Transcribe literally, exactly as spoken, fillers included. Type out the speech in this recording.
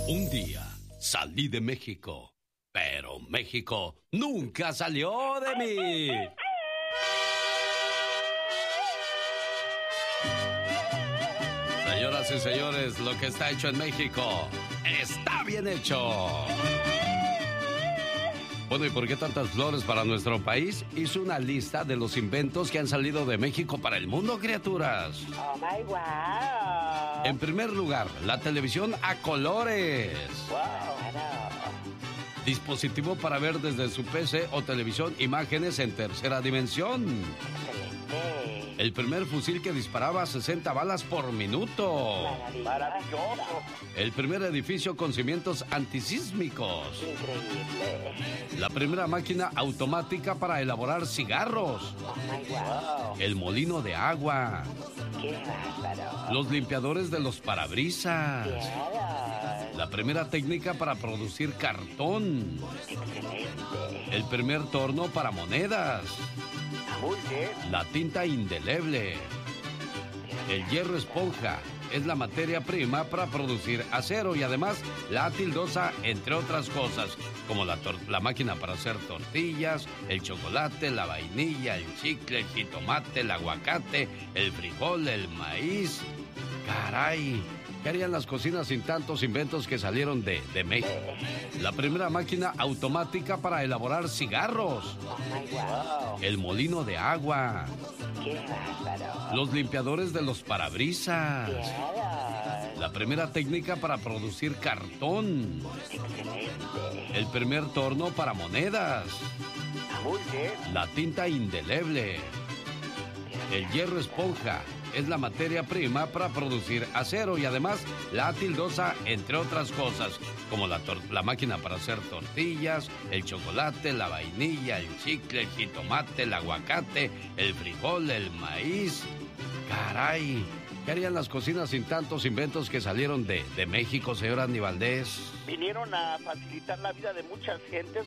Un día salí de México, pero México nunca salió de mí. Señoras y señores, lo que está hecho en México está bien hecho. Bueno, ¿y por qué tantas flores para nuestro país? Hizo una lista de los inventos que han salido de México para el mundo, criaturas. Oh my wow. En primer lugar, la televisión a colores. Wow. Dispositivo para ver desde su P C o televisión imágenes en tercera dimensión. Excelente. El primer fusil que disparaba sesenta balas por minuto. Maravilloso. El primer edificio con cimientos antisísmicos. Increíble. La primera máquina automática para elaborar cigarros. Oh my wow. El molino de agua. Qué bárbaro. Los limpiadores de los parabrisas. Claro. La primera técnica para producir cartón. Excelente. El primer torno para monedas. Muy bien. La tinta indeleble. El hierro esponja es la materia prima para producir acero y además la atildosa, entre otras cosas, como la, la máquina para hacer tortillas, el chocolate, la vainilla, el chicle, el jitomate, el aguacate, el frijol, el maíz. ¡Caray! ¿Qué harían las cocinas sin tantos inventos que salieron de, de México? La primera máquina automática para elaborar cigarros. Oh my wow. El molino de agua. Qué bárbaro. Los limpiadores de los parabrisas. Claro. La primera técnica para producir cartón. Excelente. El primer torno para monedas. Muy bien. La tinta indeleble. El hierro esponja es la materia prima para producir acero y además la atildosa, entre otras cosas, como la, la máquina para hacer tortillas, el chocolate, la vainilla, el chicle, el jitomate, el aguacate, el frijol, el maíz. ¡Caray! ¿Qué harían las cocinas sin tantos inventos que salieron de, de México, señor Andy Valdés? Vinieron a facilitar la vida de muchas gentes